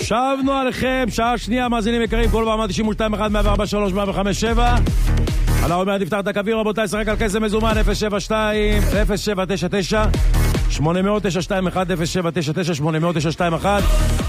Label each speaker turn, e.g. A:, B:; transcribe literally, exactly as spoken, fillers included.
A: שבנו עליכם, שעה שנייה, מאזינים יקרים, כל פעם תשעים ושתיים אחת מאה וארבע שלוש מאה וחמש שבע. על העומד נפתח את הקווים, רבותיי, שחק על כסף מזומן אפס שבע שתיים אפס שבע תשע תשע שמונה אפס תשע שתיים אחת אפס שבע תשע תשע שמונה אפס תשע שתיים אחת